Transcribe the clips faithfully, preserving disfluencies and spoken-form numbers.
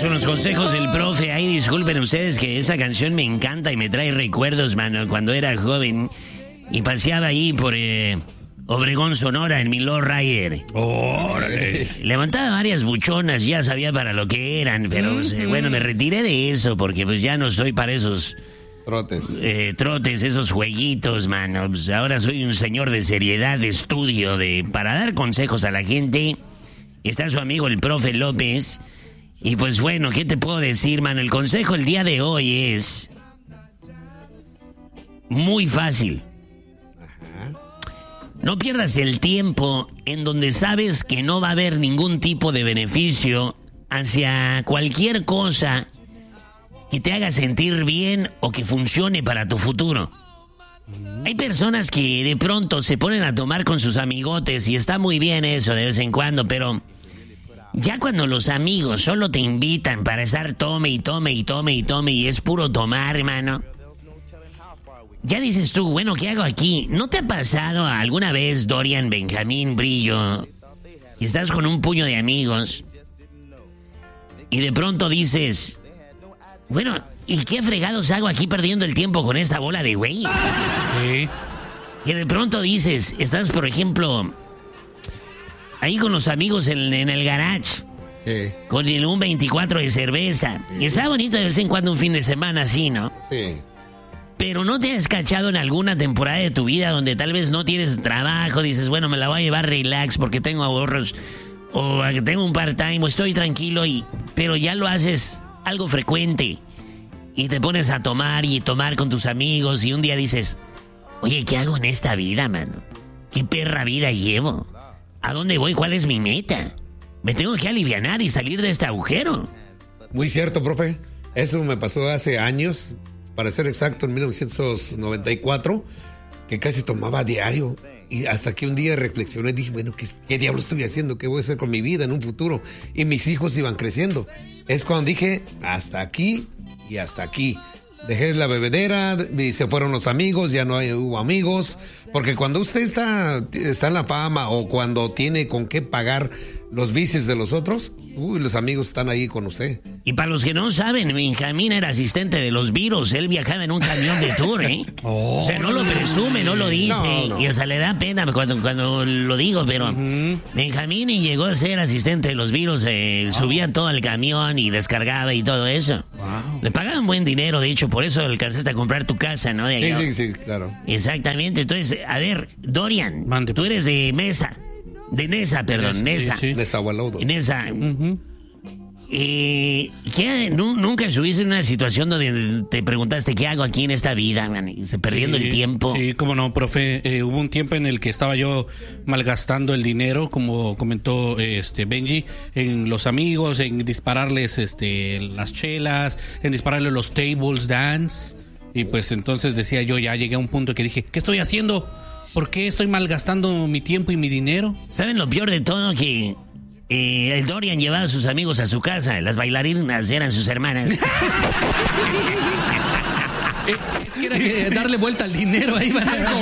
son los consejos del profe. Ay, disculpen ustedes que esa canción me encanta y me trae recuerdos, mano, cuando era joven y paseaba ahí por eh, Obregón, Sonora, en mi lowrider. ¡Órale! Levantaba varias buchonas, ya sabía para lo que eran, pero mm-hmm. bueno, me retiré de eso porque pues ya no estoy para esos... Trotes. Eh, trotes, esos jueguitos, mano. Pues ahora soy un señor de seriedad, de estudio, de para dar consejos a la gente. Está su amigo el profe López. Y pues bueno, ¿qué te puedo decir, mano? El consejo el día de hoy es muy fácil. Ajá. No pierdas el tiempo en donde sabes que no va a haber ningún tipo de beneficio hacia cualquier cosa que te haga sentir bien o que funcione para tu futuro. Hay personas que de pronto se ponen a tomar con sus amigotes y está muy bien eso de vez en cuando, pero ya cuando los amigos solo te invitan para estar tome y tome y tome y tome y es puro tomar, hermano, ya dices tú, bueno, ¿qué hago aquí? ¿No te ha pasado alguna vez, Dorian, Benjamín, Brillo, que estás con un puño de amigos y de pronto dices... Bueno, ¿y qué fregados hago aquí perdiendo el tiempo con esta bola de güey? Sí. Que de pronto dices, estás, por ejemplo, ahí con los amigos en, en el garage. Sí. Con el, un veinticuatro de cerveza. Sí. Y está bonito de vez en cuando un fin de semana así, ¿no? Sí. Pero ¿no te has cachado en alguna temporada de tu vida donde tal vez no tienes trabajo? Dices, bueno, me la voy a llevar relax porque tengo ahorros. O tengo un part-time o estoy tranquilo y... Pero ya lo haces... algo frecuente y te pones a tomar y tomar con tus amigos y un día dices, oye, ¿qué hago en esta vida, mano? ¿Qué perra vida llevo? ¿A dónde voy? ¿Cuál es mi meta? Me tengo que alivianar y salir de este agujero. Muy cierto, profe. Eso me pasó hace años, para ser exacto, en mil novecientos noventa y cuatro, que casi tomaba a diario. Y hasta que un día reflexioné y dije, bueno, ¿qué, ¿qué diablo estoy haciendo? ¿Qué voy a hacer con mi vida en un futuro? Y mis hijos iban creciendo. Es cuando dije, hasta aquí y hasta aquí. Dejé la bebedera y se fueron los amigos, ya no hay, hubo amigos. Porque cuando usted está, está en la fama o cuando tiene con qué pagar los vicios de los otros, uy, los amigos están ahí con usted. Y para los que no saben, Benjamín era asistente de los virus. Él viajaba en un camión de tour, ¿eh? Oh, o sea, no lo presume, no lo dice. No, no. Y hasta le da pena cuando, cuando lo digo, pero uh-huh. Benjamín llegó a ser asistente de los virus. Eh, wow. Subía todo al camión y descargaba y todo eso. Wow. Le pagaban buen dinero, de hecho, por eso alcanzaste a comprar tu casa, ¿no? De allá. Sí, sí, sí, claro. Exactamente. Entonces, a ver, Dorian, Mande. Tú eres de Mesa. De Nesa, perdón, sí, Nesa. Sí, sí. Nesa Gualodo. Nesa. Uh-huh. Eh, ¿qué, ¿Nunca estuviste en una situación donde te preguntaste qué hago aquí en esta vida, man? Perdiendo sí, el tiempo. Sí, cómo no, profe. Eh, hubo un tiempo en el que estaba yo malgastando el dinero, como comentó este Benji, en los amigos, en dispararles este las chelas, en dispararles los tables dance. Y pues entonces decía yo, ya llegué a un punto que dije, ¿qué estoy haciendo? ¿Por qué estoy malgastando mi tiempo y mi dinero? ¿Saben lo peor de todo? Que eh, el Dorian llevaba a sus amigos a su casa. Las bailarinas eran sus hermanas. eh, es que era que darle vuelta al dinero ahí.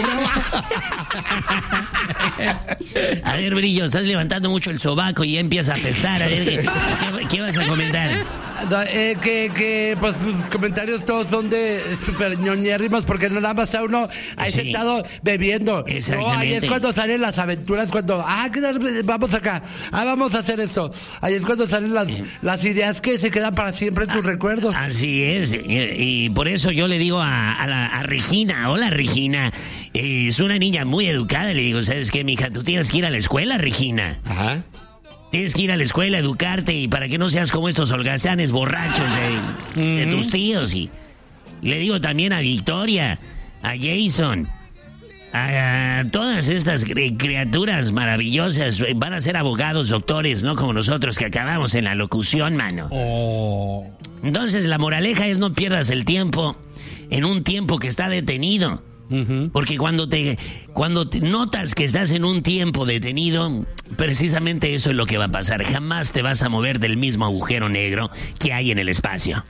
A ver, Brillo, estás levantando mucho el sobaco y ya empiezas a apestar. A ver, ¿qué, qué, qué vas a comentar? No, eh, que, que pues sus comentarios todos son de súper ñoñérrimos porque no nada más está uno ahí sí. sentado bebiendo. No, ahí es cuando salen las aventuras, cuando, ah, vamos acá, ah, vamos a hacer esto. Ahí es cuando salen las, eh. las ideas que se quedan para siempre en tus ah, recuerdos. Así es, y, y por eso yo le digo a, a, la, a Regina, hola Regina, eh, es una niña muy educada, le digo, ¿sabes qué, mija? Tú tienes que ir a la escuela, Regina. Ajá. Tienes que ir a la escuela, educarte y para que no seas como estos holgazanes borrachos de, mm-hmm. de tus tíos. Y, y le digo también a Victoria, a Jason, a, a todas estas cre- criaturas maravillosas. Van a ser abogados, doctores, no como nosotros que acabamos en la locución, mano. Oh. Entonces la moraleja es no pierdas el tiempo en un tiempo que está detenido. Uh-huh. Porque cuando te cuando te notas que estás en un tiempo detenido, precisamente eso es lo que va a pasar. Jamás te vas a mover del mismo agujero negro que hay en el espacio.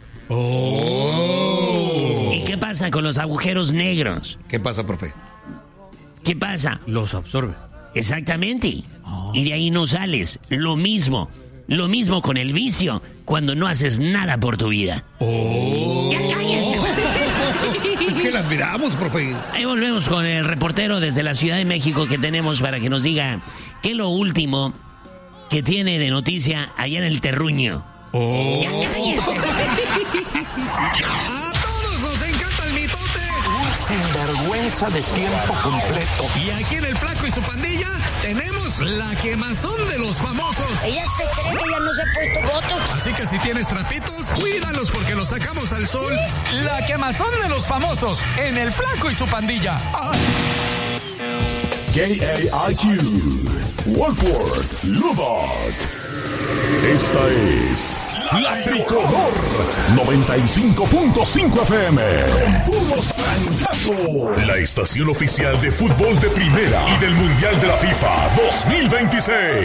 Oh. ¿Y qué pasa con los agujeros negros? ¿Qué pasa, profe? ¿Qué pasa? Los absorbe. Exactamente. Oh. Y de ahí no sales. Lo mismo. Lo mismo con el vicio, cuando no haces nada por tu vida. Oh. ¡Ya cállense! Es que la admiramos, profe. Ahí volvemos con el reportero desde la Ciudad de México que tenemos para que nos diga qué es lo último que tiene de noticia allá en el terruño. Oh. ¡Ya cállense! ¡A todos nos encanta el mitote! Un sinvergüenza de tiempo completo. Y aquí en El Flaco y su pandilla tenemos la quemazón de los famosos. Ella se cree que ya no se ha puesto botox. Así que si tienes trapitos, cuídalos porque los sacamos al sol. La quemazón de los famosos en El Flaco y su pandilla. ¡Ah! K A I Q, Wolford, Lubbock. Esta es La Tricolor noventa y cinco punto cinco F M. Con puros francazos. La estación oficial de fútbol de primera y del Mundial de la FIFA dos mil veintiséis.